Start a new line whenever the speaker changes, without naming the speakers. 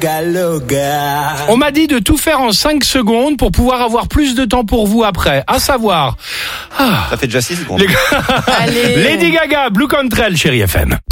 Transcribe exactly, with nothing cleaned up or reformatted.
On m'a dit de tout faire en cinq secondes pour pouvoir avoir plus de temps pour vous après. À savoir...
Ah, ça fait déjà six secondes.
Les... Lady Gaga, Blue Contrail, Chérie F M.